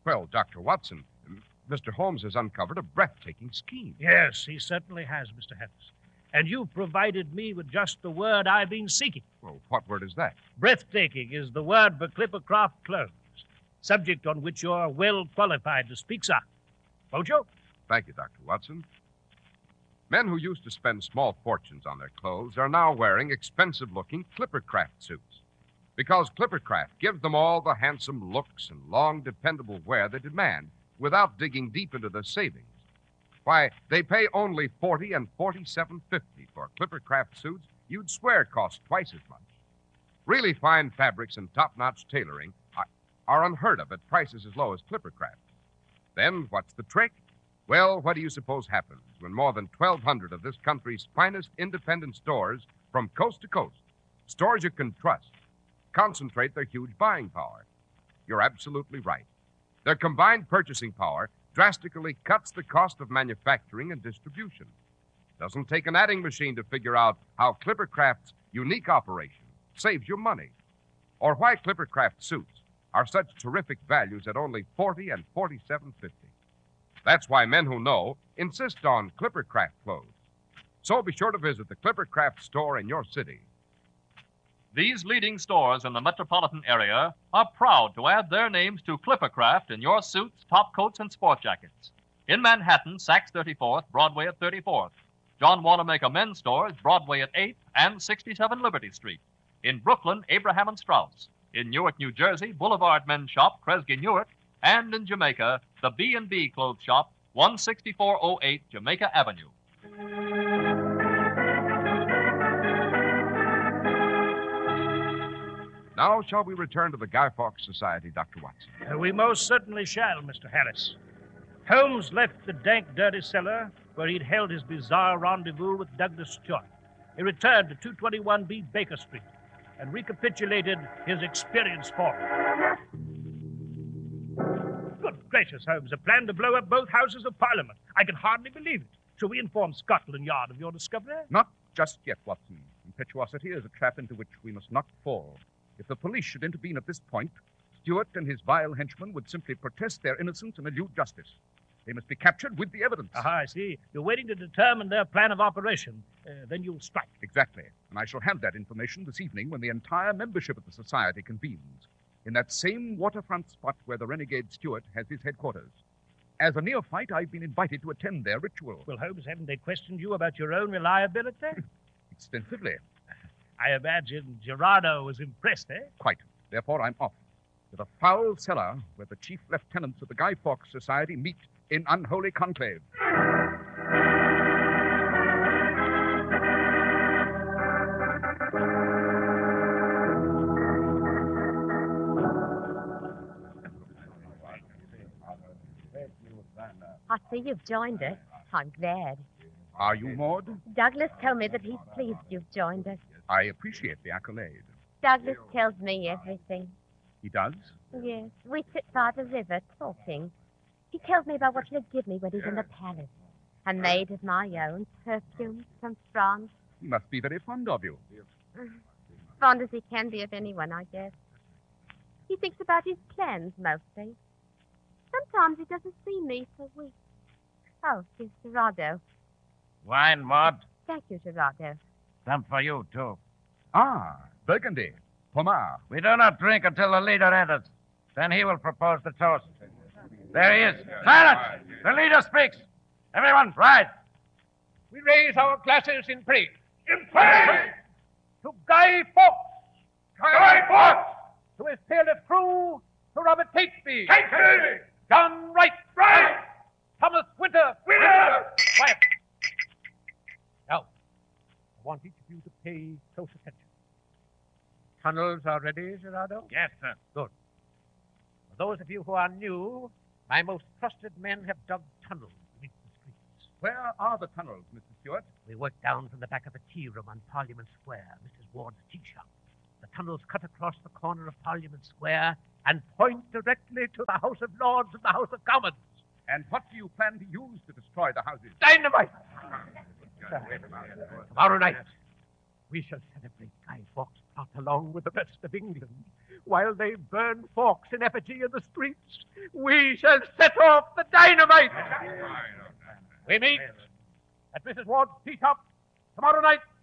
Well, Dr. Watson, Mr. Holmes has uncovered a breathtaking scheme. Yes, he certainly has, Mr. Harris. And you've provided me with just the word I've been seeking. Well, what word is that? Breathtaking is the word for Clippercraft clothes, subject on which you're well qualified to speak, sir. Won't you? Thank you, Dr. Watson. Men who used to spend small fortunes on their clothes are now wearing expensive-looking Clippercraft suits, because Clippercraft gives them all the handsome looks and long, dependable wear they demand without digging deep into their savings. Why, they pay only $40 and $47.50 for Clippercraft suits you'd swear cost twice as much. Really fine fabrics and top-notch tailoring are unheard of at prices as low as Clippercraft. Then, what's the trick? Well, what do you suppose happens when more than 1,200 of this country's finest independent stores from coast to coast, stores you can trust, concentrate their huge buying power? You're absolutely right. Their combined purchasing power drastically cuts the cost of manufacturing and distribution. Doesn't take an adding machine to figure out how Clippercraft's unique operation saves you money, or why Clippercraft suits are such terrific values at only $40 and $47.50. That's why men who know insist on Clippercraft clothes. So be sure to visit the Clippercraft store in your city. These leading stores in the metropolitan area are proud to add their names to Clippercraft in your suits, top coats, and sport jackets. In Manhattan, Saks 34th, Broadway at 34th. John Wanamaker Men's Stores, Broadway at 8th and 67 Liberty Street. In Brooklyn, Abraham and Strauss. In Newark, New Jersey, Boulevard Men's Shop, Kresge Newark. And in Jamaica, the B&B Clothes Shop, 16408 Jamaica Avenue. Now, shall we return to the Guy Fawkes Society, Dr. Watson? We most certainly shall, Mr. Harris. Holmes left the dank, dirty cellar where he'd held his bizarre rendezvous with Douglas Stewart. He returned to 221B Baker Street and recapitulated his experience for him. Good gracious, Holmes, a plan to blow up both houses of Parliament. I can hardly believe it. Shall we inform Scotland Yard of your discovery? Not just yet, Watson. Impetuosity is a trap into which we must not fall. If the police should intervene at this point, Stewart and his vile henchmen would simply protest their innocence and elude justice. They must be captured with the evidence. Aha, I see. You're waiting to determine their plan of operation. Then you'll strike. Exactly. And I shall have that information this evening when the entire membership of the society convenes in that same waterfront spot where the renegade Stewart has his headquarters. As a neophyte, I've been invited to attend their ritual. Well, Holmes, haven't they questioned you about your own reliability? Extensively. I imagine Gerardo was impressed, eh? Quite. Therefore, I'm off to the foul cellar where the chief lieutenants of the Guy Fawkes Society meet in unholy conclave. I see you've joined us. I'm glad. Are you, Maud? Douglas told me that he's pleased you've joined us. I appreciate the accolade. Douglas tells me everything. He does? Yes. We sit by the river talking. He tells me about what he'll give me when he's in the palace. A maid of my own, perfumed from France. He must be very fond of you. Fond as he can be of anyone, I guess. He thinks about his plans, mostly. Sometimes he doesn't see me for weeks. Oh, here's Gerardo. Wine, Maud. Thank you, Gerardo. Some for you, too. Ah, Burgundy. Pomard. We do not drink until the leader enters. Then he will propose the toast. There he is. Silence! The leader speaks. Everyone, rise. We raise our glasses in praise. In praise! To Guy Fawkes! Guy Fawkes! To his fearless crew, to Robert Catesby! Catesby! John Wright! Right! Thomas Winter! Winter! Quiet! Now, I want each of you to pay close attention. Tunnels are ready, Gerardo? Yes, sir. Good. For those of you who are new, my most trusted men have dug tunnels beneath the streets. Where are the tunnels, Mr. Stewart? We work down from the back of the tea room on Parliament Square, Mrs. Ward's tea shop. The tunnels cut across the corner of Parliament Square and point directly to the House of Lords and the House of Commons. And what do you plan to use to destroy the houses? Dynamite! Tomorrow night, we shall celebrate Guy Fawkes' out along with the rest of England, while they burn forks in effigy in the streets, we shall set off the dynamite. We meet at Mrs. Ward's tea shop tomorrow night